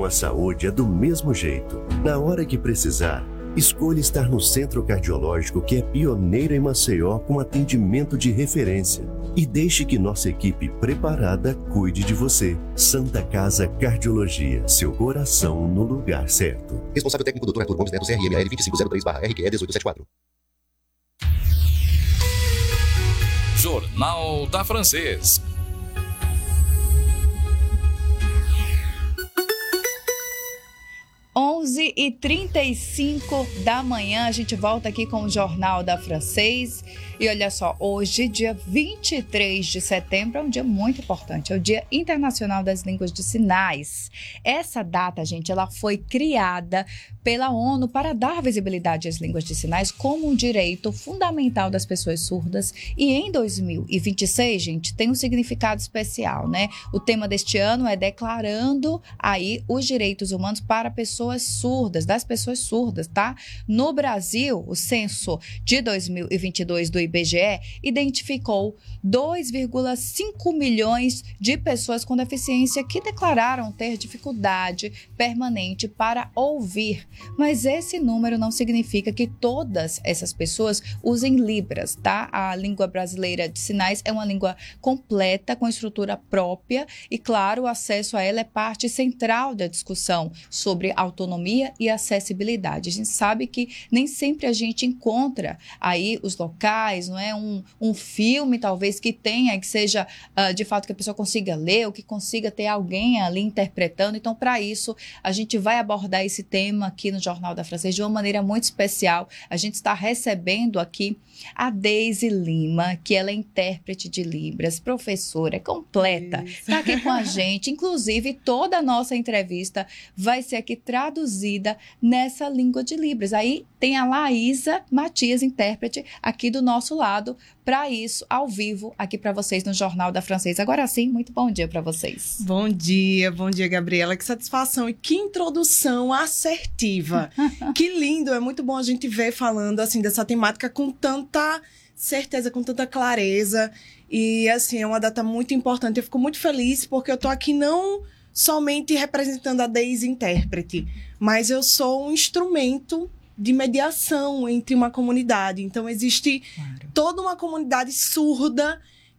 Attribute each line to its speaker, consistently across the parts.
Speaker 1: com a saúde é do mesmo jeito. Na hora que precisar, escolha estar no Centro Cardiológico, que é pioneiro em Maceió com atendimento de referência. E deixe que nossa equipe preparada cuide de você. Santa Casa Cardiologia, seu coração no lugar certo.
Speaker 2: Responsável técnico Dr. Arthur Gomes Neto, CRML 2503/RQE 1874.
Speaker 3: Jornal da Francês.
Speaker 4: Onze e 35 da manhã, a gente volta aqui com o Jornal da Francês. E olha só, hoje, dia 23 de setembro, é um dia muito importante, é o Dia Internacional das Línguas de Sinais. Essa data, gente, ela foi criada pela ONU para dar visibilidade às línguas de sinais como um direito fundamental das pessoas surdas. E em 2026, gente, tem um significado especial, né? O tema deste ano é declarando aí os direitos humanos para pessoas surdas, das pessoas surdas, tá? No Brasil, o censo de 2022 do IBGE identificou 2,5 milhões de pessoas com deficiência que declararam ter dificuldade permanente para ouvir. Mas esse número não significa que todas essas pessoas usem Libras, tá? A língua brasileira de sinais é uma língua completa, com estrutura própria e, claro, o acesso a ela é parte central da discussão sobre autonomia e acessibilidade. A gente sabe que nem sempre a gente encontra aí os locais, não é? Um filme, talvez, que tenha, que seja de fato que a pessoa consiga ler ou que consiga ter alguém ali interpretando. Então, para isso, a gente vai abordar esse tema aqui no Jornal da Francês de uma maneira muito especial. A gente está recebendo aqui a Deise Lima, que ela é intérprete de Libras, professora completa, está aqui com a gente. Inclusive, toda a nossa entrevista vai ser aqui traduzida nessa língua de Libras. Aí tem a Laísa Matias, intérprete, aqui do nosso lado, para isso, ao vivo, aqui para vocês no Jornal da Francês. Agora sim, muito bom dia para vocês.
Speaker 5: Bom dia, Gabriela. Que satisfação e que introdução assertiva. Que lindo, é muito bom a gente ver falando assim dessa temática com tanta certeza, com tanta clareza. E assim, é uma data muito importante. Eu fico muito feliz porque eu tô aqui não somente representando a Deise intérprete, mas eu sou um instrumento de mediação entre uma comunidade. Então, existe toda uma comunidade surda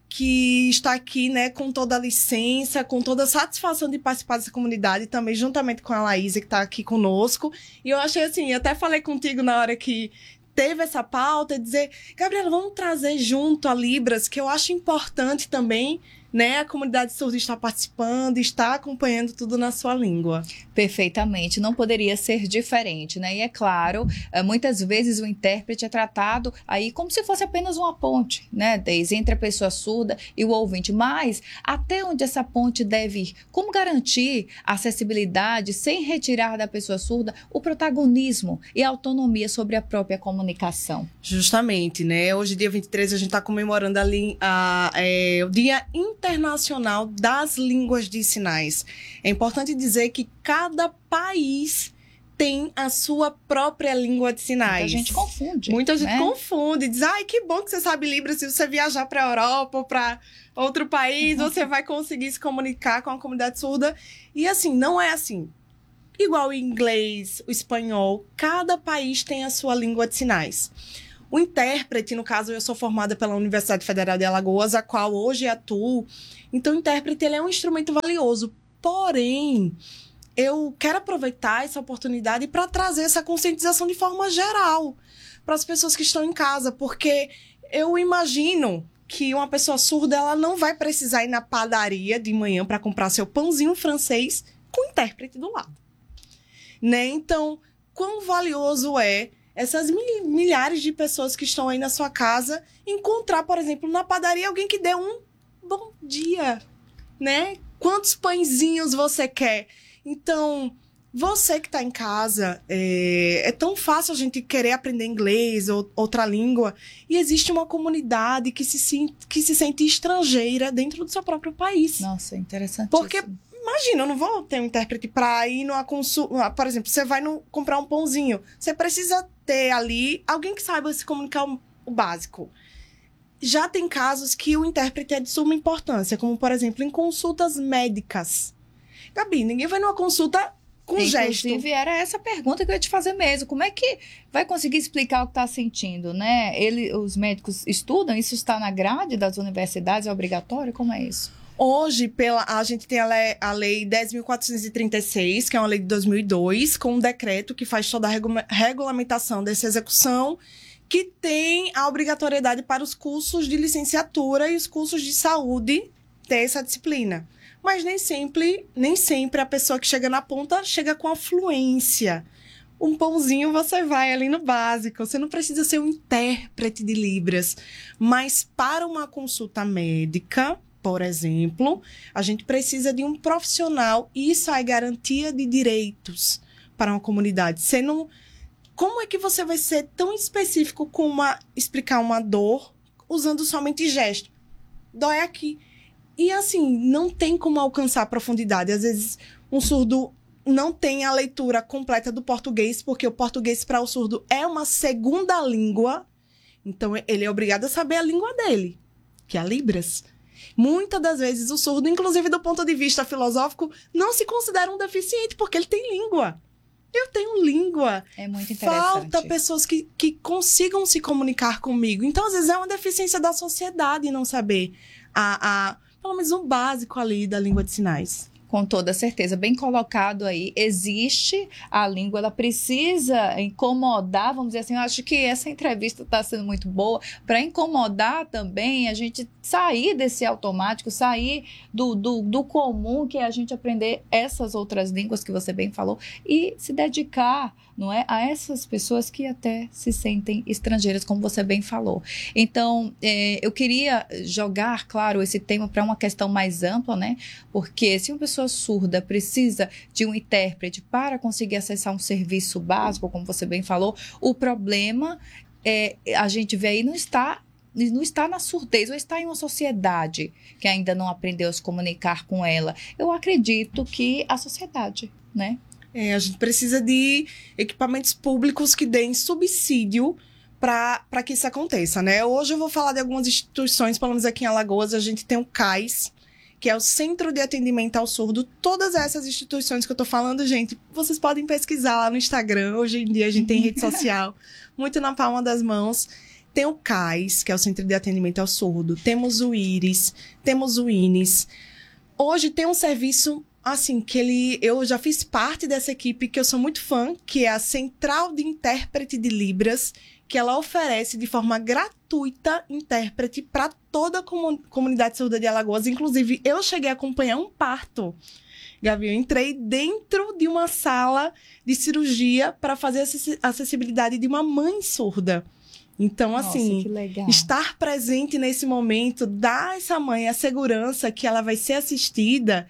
Speaker 5: que está aqui, né, com toda a licença, com toda a satisfação de participar dessa comunidade, também juntamente com a Laísa, que está aqui conosco. E eu achei assim, até falei contigo na hora que teve essa pauta, dizer, Gabriela, vamos trazer junto a Libras, que eu acho importante também, né, a comunidade surda está participando, está acompanhando tudo na sua língua.
Speaker 4: Perfeitamente, não poderia ser diferente, né? E é claro, muitas vezes o intérprete é tratado aí como se fosse apenas uma ponte, né, Deise, entre a pessoa surda e o ouvinte. Mas até onde essa ponte deve ir? Como garantir a acessibilidade sem retirar da pessoa surda o protagonismo e a autonomia sobre a própria comunicação?
Speaker 5: Justamente, né? Hoje, dia 23, a gente está comemorando o Dia Internacional das Línguas de Sinais. É importante dizer que cada país tem a sua própria língua de sinais.
Speaker 4: Muita gente confunde.
Speaker 5: Muita gente confunde. Diz, ai, que bom que você sabe Libras. Se você viajar para a Europa ou para outro país, você vai conseguir se comunicar com a comunidade surda. E assim, não é assim. Igual o inglês, o espanhol, cada país tem a sua língua de sinais. O intérprete, no caso, eu sou formada pela Universidade Federal de Alagoas, a qual hoje atuo. Então, o intérprete ele é um instrumento valioso. Porém, eu quero aproveitar essa oportunidade para trazer essa conscientização de forma geral para as pessoas que estão em casa, porque eu imagino que uma pessoa surda ela não vai precisar ir na padaria de manhã para comprar seu pãozinho francês com o intérprete do lado. Né? Então, quão valioso é essas milhares de pessoas que estão aí na sua casa, encontrar, por exemplo, na padaria alguém que dê um bom dia, né? Quantos pãezinhos você quer? Então, você que está em casa, é tão fácil a gente querer aprender inglês ou outra língua, e existe uma comunidade que se sente estrangeira dentro do seu próprio país.
Speaker 4: Nossa, interessante.
Speaker 5: Porque imagina, eu não vou ter um intérprete para ir numa consulta. Por exemplo, você vai comprar um pãozinho. Você precisa ter ali alguém que saiba se comunicar o básico. Já tem casos que o intérprete é de suma importância, como, por exemplo, em consultas médicas. Gabi, ninguém vai numa consulta com gesto.
Speaker 4: Inclusive, era essa pergunta que eu ia te fazer mesmo. Como é que vai conseguir explicar o que está sentindo, né? Os médicos estudam? Isso está na grade das universidades? É obrigatório? Como é isso?
Speaker 5: Hoje, a gente tem a Lei 10.436, que é uma lei de 2002, com um decreto que faz toda a regulamentação dessa execução, que tem a obrigatoriedade para os cursos de licenciatura e os cursos de saúde ter essa disciplina. Mas nem sempre a pessoa que chega na ponta chega com a fluência. Um pãozinho você vai ali no básico. Você não precisa ser um intérprete de Libras. Mas para uma consulta médica, por exemplo, a gente precisa de um profissional. E isso é garantia de direitos para uma comunidade. Como é que você vai ser tão específico com explicar uma dor usando somente gesto? Dói aqui. E assim, não tem como alcançar a profundidade. Às vezes, um surdo não tem a leitura completa do português, porque o português para o surdo é uma segunda língua. Então, ele é obrigado a saber a língua dele, que é a Libras. Muitas das vezes, o surdo, inclusive do ponto de vista filosófico, não se considera um deficiente, porque ele tem língua. Eu tenho língua.
Speaker 4: É muito interessante.
Speaker 5: Falta pessoas que consigam se comunicar comigo. Então, às vezes, é uma deficiência da sociedade não saber pelo menos um básico ali da língua de sinais.
Speaker 4: Com toda certeza, bem colocado aí. Existe a língua, ela precisa incomodar, vamos dizer assim. Eu acho que essa entrevista está sendo muito boa para incomodar também, a gente sair desse automático, sair do comum, que é a gente aprender essas outras línguas que você bem falou e se dedicar, não é, a essas pessoas que até se sentem estrangeiras, como você bem falou. Então, eu queria jogar, claro, esse tema para uma questão mais ampla, né? Porque se uma pessoa surda precisa de um intérprete para conseguir acessar um serviço básico, como você bem falou, o problema a gente vê aí não está na surdez, ou está em uma sociedade que ainda não aprendeu a se comunicar com ela. Eu acredito que a sociedade, né?
Speaker 5: A gente precisa de equipamentos públicos que deem subsídio para que isso aconteça, né? Hoje eu vou falar de algumas instituições, pelo menos aqui em Alagoas, a gente tem o CAIS, que é o Centro de Atendimento ao Surdo. Todas essas instituições que eu tô falando, gente, vocês podem pesquisar lá no Instagram. Hoje em dia a gente tem rede social, muito na palma das mãos. Tem o CAIS, que é o Centro de Atendimento ao Surdo. Temos o IRIS, temos o INES. Hoje tem um serviço, assim, eu já fiz parte dessa equipe, que eu sou muito fã, que é a Central de Intérprete de Libras, que ela oferece de forma gratuita intérprete para toda a comunidade surda de Alagoas. Inclusive, eu cheguei a acompanhar um parto. Gabi, eu entrei dentro de uma sala de cirurgia para fazer a acessibilidade de uma mãe surda. Então,
Speaker 4: nossa,
Speaker 5: assim,
Speaker 4: que legal.
Speaker 5: Estar presente nesse momento, dar a essa mãe a segurança que ela vai ser assistida,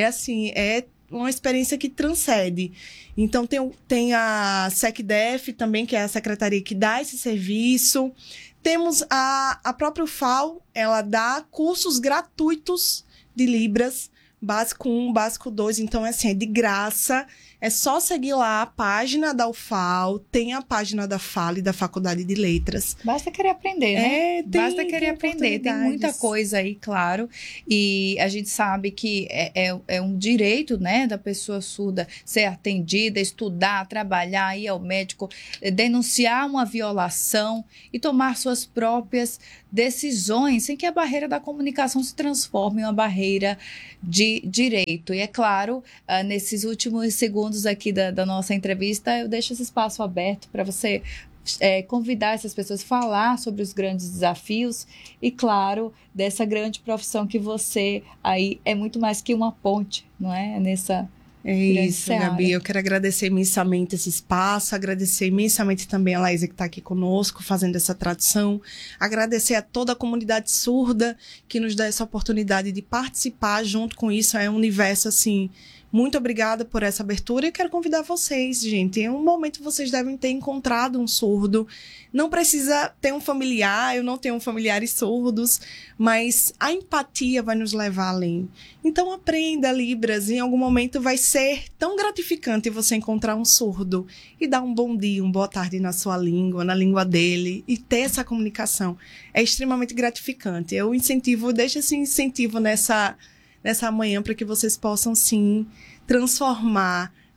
Speaker 5: é uma experiência que transcende. Então, tem a SecDef também, que é a secretaria que dá esse serviço. Temos a própria UFAL, ela dá cursos gratuitos de Libras, básico 1, básico 2, então, assim, é de graça. É só seguir lá a página da UFAL, tem a página da FALE, da Faculdade de Letras.
Speaker 4: Basta querer aprender, né? Basta querer aprender. Tem muita coisa aí, claro. E a gente sabe que é um direito, né, da pessoa surda ser atendida, estudar, trabalhar, ir ao médico, denunciar uma violação e tomar suas próprias decisões, sem que a barreira da comunicação se transforme em uma barreira de direito. E é claro, nesses últimos segundos aqui da nossa entrevista, eu deixo esse espaço aberto para você convidar essas pessoas a falar sobre os grandes desafios e, claro, dessa grande profissão que você aí é muito mais que uma ponte, não é?
Speaker 5: É isso, Gabi. Eu quero agradecer imensamente esse espaço, agradecer imensamente também a Laísa que está aqui conosco, fazendo essa tradução, agradecer a toda a comunidade surda que nos dá essa oportunidade de participar junto com isso. É um universo, assim, muito obrigada por essa abertura e quero convidar vocês, gente. Em um momento vocês devem ter encontrado um surdo. Não precisa ter um familiar, eu não tenho familiares surdos, mas a empatia vai nos levar além. Então aprenda Libras, em algum momento vai ser tão gratificante você encontrar um surdo e dar um bom dia, uma boa tarde na sua língua, na língua dele e ter essa comunicação. É extremamente gratificante. Eu deixo esse incentivo nessa manhã para que vocês possam, sim, transformar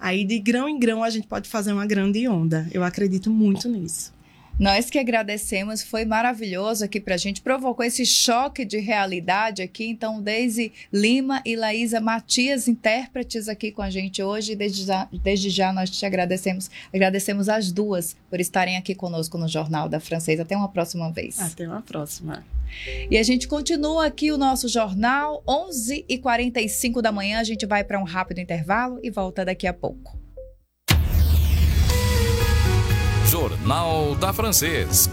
Speaker 5: Aí, de grão em grão, a gente pode fazer uma grande onda. Eu acredito muito nisso.
Speaker 4: Nós que agradecemos, foi maravilhoso aqui pra gente, provocou esse choque de realidade aqui, então Deise Lima e Laísa Matias, intérpretes aqui com a gente hoje, desde já nós te agradecemos as duas por estarem aqui conosco no Jornal da Francês. Até uma próxima vez.
Speaker 5: Até uma próxima.
Speaker 4: E a gente continua aqui o nosso jornal, 11h45 da manhã, a gente vai para um rápido intervalo e volta daqui a pouco.
Speaker 3: Jornal da Francês.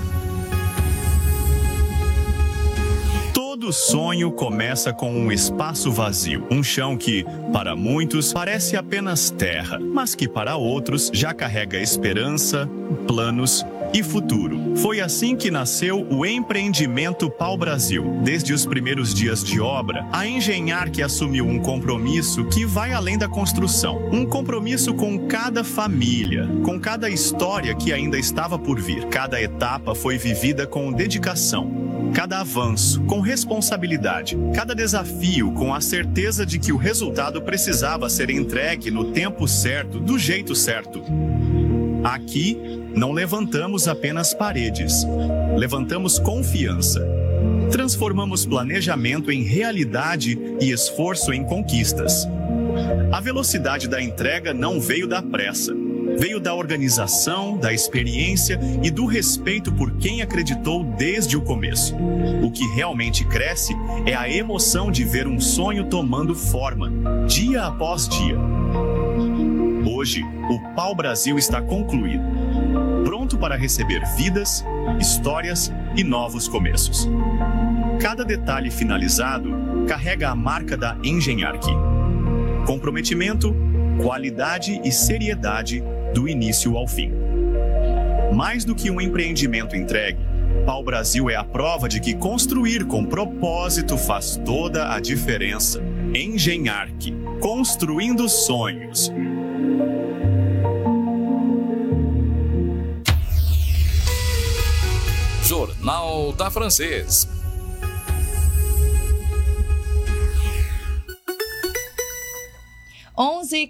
Speaker 6: Todo sonho começa com um espaço vazio, um chão que, para muitos, parece apenas terra, mas que para outros já carrega esperança, planos e futuro. Foi assim que nasceu o empreendimento Pau Brasil. Desde os primeiros dias de obra, a Engenharc assumiu um compromisso que vai além da construção. Um compromisso com cada família, com cada história que ainda estava por vir. Cada etapa foi vivida com dedicação. Cada avanço, com responsabilidade. Cada desafio, com a certeza de que o resultado precisava ser entregue no tempo certo, do jeito certo. Aqui, não levantamos apenas paredes. Levantamos confiança. Transformamos planejamento em realidade e esforço em conquistas. A velocidade da entrega não veio da pressa. Veio da organização, da experiência e do respeito por quem acreditou desde o começo. O que realmente cresce é a emoção de ver um sonho tomando forma, dia após dia. Hoje, o Pau Brasil está concluído, pronto para receber vidas, histórias e novos começos. Cada detalhe finalizado carrega a marca da Engenharc. Comprometimento, qualidade e seriedade do início ao fim. Mais do que um empreendimento entregue, Pau Brasil é a prova de que construir com propósito faz toda a diferença. Engenharc, construindo sonhos.
Speaker 3: Jornal da Francês.
Speaker 4: Onze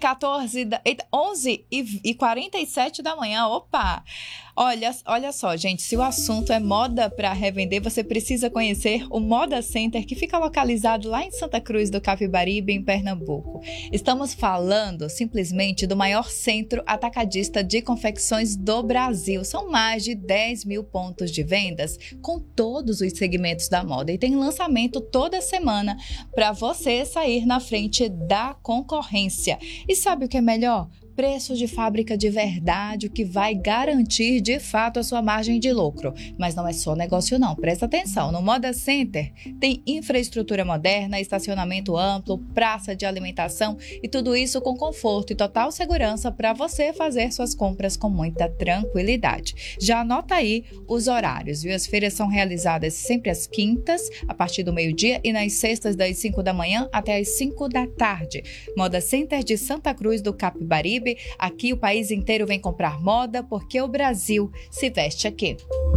Speaker 4: e 47 da manhã. Opa! Olha só, gente, se o assunto é moda para revender, você precisa conhecer o Moda Center, que fica localizado lá em Santa Cruz do Capibaribe, em Pernambuco. Estamos falando simplesmente do maior centro atacadista de confecções do Brasil. São mais de 10 mil pontos de vendas com todos os segmentos da moda. E tem lançamento toda semana para você sair na frente da concorrência. E sabe o que é melhor? Preço de fábrica de verdade, o que vai garantir de fato a sua margem de lucro. Mas não é só negócio não, presta atenção. No Moda Center tem infraestrutura moderna, estacionamento amplo, praça de alimentação e tudo isso com conforto e total segurança para você fazer suas compras com muita tranquilidade. Já anota aí os horários, viu? As feiras são realizadas sempre às quintas, a partir do meio-dia, e nas sextas das 5 da manhã até às 5 da tarde. Moda Center de Santa Cruz do Capibaribe. Aqui o país inteiro vem comprar moda porque o Brasil se veste aqui.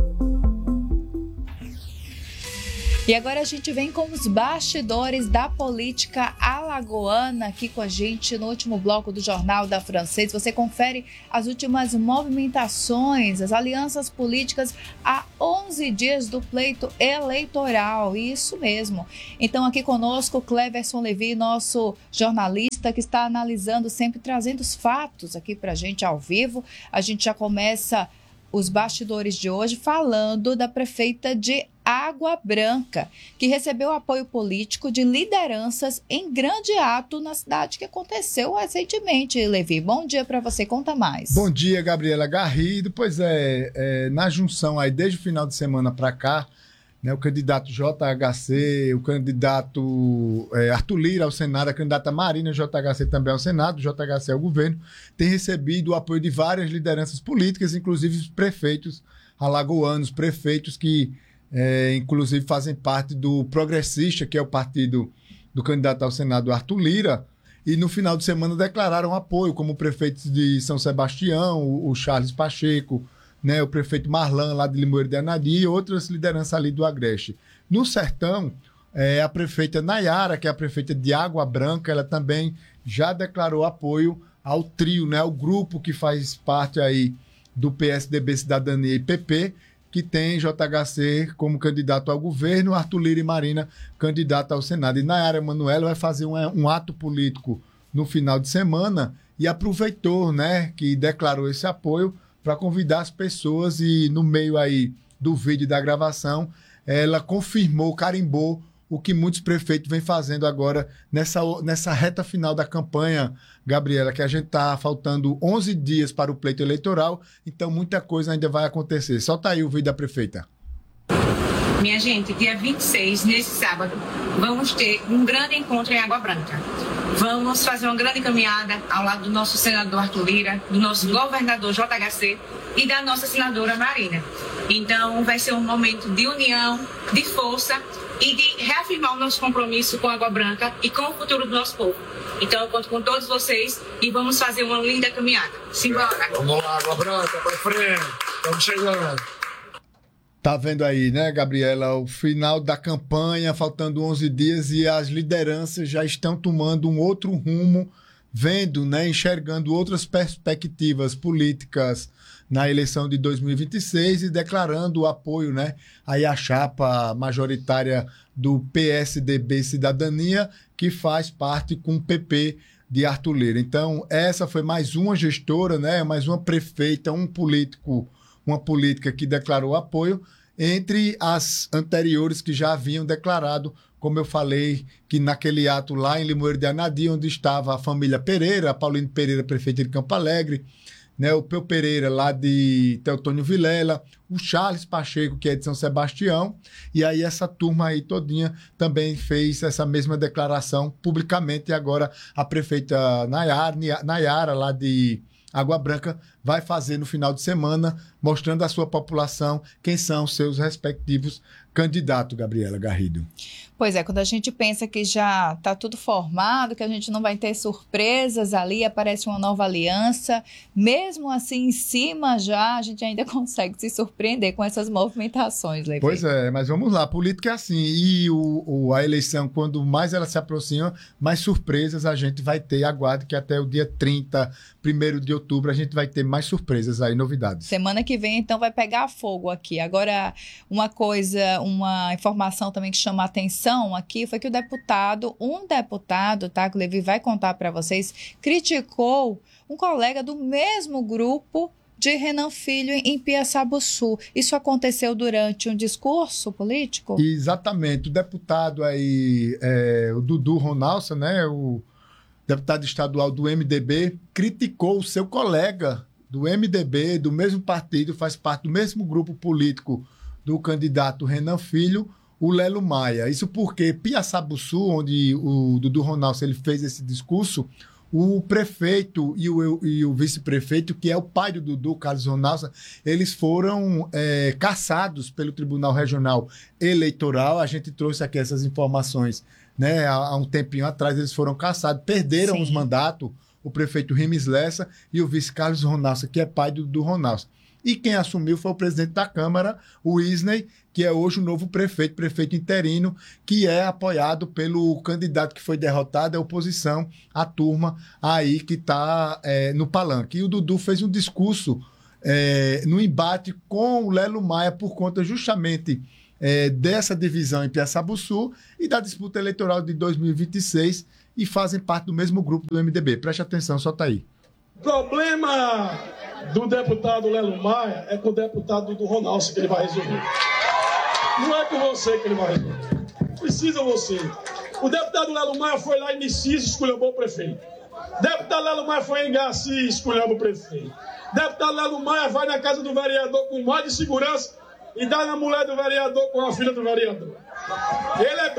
Speaker 4: E agora a gente vem com os bastidores da política alagoana aqui com a gente no último bloco do Jornal da Francês. Você confere as últimas movimentações, as alianças políticas a 11 dias do pleito eleitoral. Isso mesmo. Então aqui conosco Cleverson Levi, nosso jornalista que está analisando, sempre trazendo os fatos aqui pra gente ao vivo. A gente já começa os bastidores de hoje falando da prefeita de Água Branca, que recebeu apoio político de lideranças em grande ato na cidade que aconteceu recentemente. Levi, bom dia para você, conta mais.
Speaker 7: Bom dia, Gabriela Garrido. Pois na junção aí desde o final de semana para cá, né, o candidato JHC, o candidato Arthur Lira ao Senado, a candidata Marina JHC também ao Senado, JHC ao governo, tem recebido o apoio de várias lideranças políticas, inclusive os prefeitos alagoanos, prefeitos que inclusive fazem parte do Progressista, que é o partido do candidato ao Senado Arthur Lira, e no final de semana declararam apoio, como o prefeito de São Sebastião, o Charles Pacheco, né, o prefeito Marlan, lá de Limoeiro de Anadia, e outras lideranças ali do Agreste. No Sertão, A prefeita Nayara, que é a prefeita de Água Branca, ela também já declarou apoio ao trio, né? O grupo que faz parte aí do PSDB, Cidadania e PP, que tem JHC como candidato ao governo, Arthur Lira e Marina candidato ao Senado. E Nayara Emanuela vai fazer um ato político no final de semana e aproveitou, né, que declarou esse apoio para convidar as pessoas e no meio aí do vídeo da gravação, ela confirmou, carimbou o que muitos prefeitos vêm fazendo agora nessa reta final da campanha, Gabriela, que a gente está faltando 11 dias para o pleito eleitoral, então muita coisa ainda vai acontecer. Solta aí o vídeo da prefeita.
Speaker 8: Minha gente, dia 26, nesse sábado, vamos ter um grande encontro em Água Branca. Vamos fazer uma grande caminhada ao lado do nosso senador Arthur Lira, do nosso governador JHC e da nossa senadora Marina. Então, vai ser um momento de união, de força e de reafirmar o nosso compromisso com Água Branca e com o futuro do nosso povo. Então, eu conto com todos vocês e vamos fazer uma linda caminhada. Simbora!
Speaker 9: Vamos lá, Água Branca, para frente. Estamos chegando.
Speaker 7: Tá vendo aí, né, Gabriela, o final da campanha, faltando 11 dias e as lideranças já estão tomando um outro rumo, vendo, né, enxergando outras perspectivas políticas na eleição de 2026 e declarando o apoio, né, aí à chapa majoritária do PSDB Cidadania, que faz parte com o PP de Arthur Lira. Então, essa foi mais uma gestora, né, mais uma prefeita, um político, uma política que declarou apoio, entre as anteriores que já haviam declarado, como eu falei, que naquele ato lá em Limoeiro de Anadia, onde estava a família Pereira, a Paulino Pereira, prefeito de Campo Alegre, né, o Peu Pereira, lá de Teotônio Vilela, o Charles Pacheco, que é de São Sebastião, e aí essa turma aí todinha também fez essa mesma declaração publicamente, e agora a prefeita Nayara, lá de Água Branca, vai fazer no final de semana, mostrando à sua população quem são os seus respectivos candidatos, Gabriela Garrido.
Speaker 4: Pois é, quando a gente pensa que já está tudo formado, que a gente não vai ter surpresas ali, aparece uma nova aliança, mesmo assim em cima já, a gente ainda consegue se surpreender com essas movimentações, Levi.
Speaker 7: Pois é, mas vamos lá, política é assim, e a eleição, quando mais ela se aproxima, mais surpresas a gente vai ter. Aguarde que até o dia 30, 1º de outubro, a gente vai ter mais surpresas aí, novidades.
Speaker 4: Semana que vem, então, vai pegar fogo aqui. Agora, uma informação também que chama a atenção aqui foi que um deputado, tá, que o Levi vai contar para vocês, criticou um colega do mesmo grupo de Renan Filho em Piaçabuçu. Isso aconteceu durante um discurso político?
Speaker 7: Exatamente. O deputado aí, o Dudu Ronalça, né, o deputado estadual do MDB, criticou o seu colega do MDB, do mesmo partido, faz parte do mesmo grupo político do candidato Renan Filho, o Lelo Maia. Isso porque Piaçabuçu, onde o Dudu Ronalça ele fez esse discurso, o prefeito e o vice-prefeito, que é o pai do Dudu, Carlos Ronalça, eles foram cassados pelo Tribunal Regional Eleitoral. A gente trouxe aqui essas informações, né? Há um tempinho atrás eles foram cassados, perderam os mandatos, o prefeito Rimes Lessa e o vice Carlos Ronalça, que é pai do Dudu Ronalça. E quem assumiu foi o presidente da Câmara, o Isney, que é hoje o novo prefeito interino, que é apoiado pelo candidato que foi derrotado, a oposição, a turma aí que está no palanque. E o Dudu fez um discurso no embate com o Lelo Maia por conta justamente dessa divisão em Piaçabuçu e da disputa eleitoral de 2026 e fazem parte do mesmo grupo do MDB. Preste atenção, só tá aí.
Speaker 9: O problema do deputado Lelo Maia é com o deputado do Ronaldo que ele vai resolver. Não é com você que ele vai resolver. Precisa você. O deputado Lelo Maia foi lá em Messias e esculhambou o prefeito. O deputado Lelo Maia foi em Garcia e esculhambou o prefeito. O deputado Lelo Maia vai na casa do vereador com mais de segurança e dá na mulher do vereador com a filha do vereador. Ele é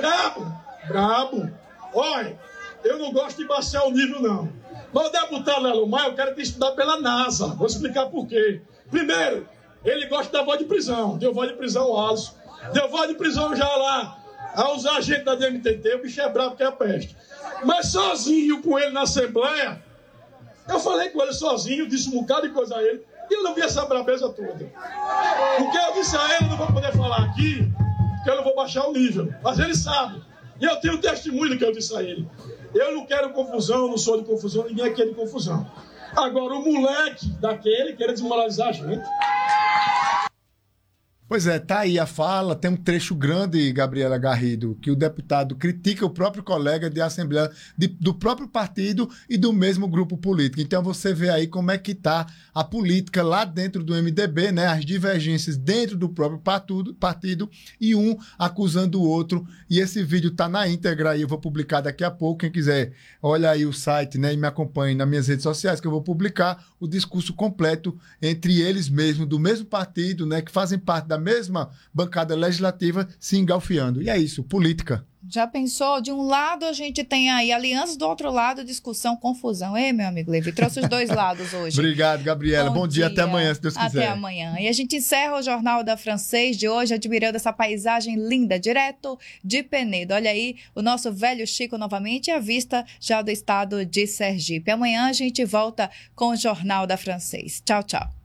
Speaker 9: brabo. Olha, eu não gosto de baixar o nível, não. Mas o deputado Lelo Maia, eu quero que estudar pela NASA. Vou explicar por quê. Primeiro, ele gosta da voz de prisão. Deu voz de prisão ao Alisson. Deu voz de prisão já lá aos agentes da DMTT. O bicho é bravo que é a peste. Mas sozinho com ele na Assembleia, eu falei com ele sozinho, disse um bocado de coisa a ele, e eu não vi essa brabeza toda. O que eu disse a ele, eu não vou poder falar aqui, que eu não vou baixar o nível. Mas ele sabe. E eu tenho testemunho do que eu disse a ele. Eu não quero confusão, eu não sou de confusão, ninguém aqui é de confusão. Agora, o moleque daquele quer desmoralizar a gente.
Speaker 7: Pois é, tá aí a fala, tem um trecho grande, Gabriela Garrido, que o deputado critica o próprio colega de assembleia do próprio partido e do mesmo grupo político. Então você vê aí como é que tá a política lá dentro do MDB, né? As divergências dentro do próprio partido e um acusando o outro. E esse vídeo tá na íntegra aí, eu vou publicar daqui a pouco. Quem quiser, olha aí o site, né? E me acompanhe nas minhas redes sociais, que eu vou publicar o discurso completo entre eles mesmos, do mesmo partido, né? Que fazem parte da mesma bancada legislativa, se engalfiando. E é isso, política.
Speaker 4: Já pensou? De um lado a gente tem aí alianças, do outro lado discussão, confusão. Ei, meu amigo Levi, trouxe os dois lados hoje.
Speaker 7: Obrigado, Gabriela. Bom dia, até amanhã, se Deus quiser.
Speaker 4: Até amanhã. E a gente encerra o Jornal da Francês de hoje, admirando essa paisagem linda, direto de Penedo. Olha aí o nosso velho Chico novamente e a vista já do estado de Sergipe. Amanhã a gente volta com o Jornal da Francês. Tchau, tchau.